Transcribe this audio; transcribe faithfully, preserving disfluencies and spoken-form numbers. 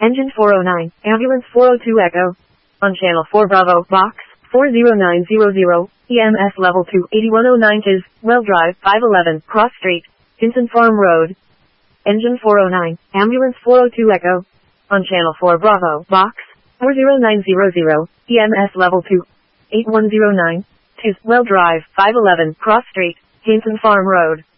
Engine four oh nine, Ambulance four oh two Echo. On Channel four Bravo, Box four zero nine zero zero, E M S Level two, eighty-one oh nine Tis, Well Drive, five eleven, Cross Street, Hinton Farm Road. Engine four oh nine, Ambulance four oh two Echo. On Channel four Bravo, Box four zero nine zero zero, E M S Level two, eighty-one oh nine, Tis, Well Drive, five eleven, Cross Street, Hinton Farm Road.